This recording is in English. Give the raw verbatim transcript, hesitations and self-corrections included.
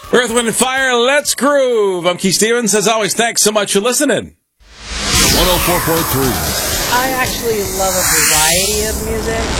Earth, Wind, and Fire, let's groove. I'm Keith Stevens. As always, thanks so much for listening. one oh four point three. I actually love a variety of music.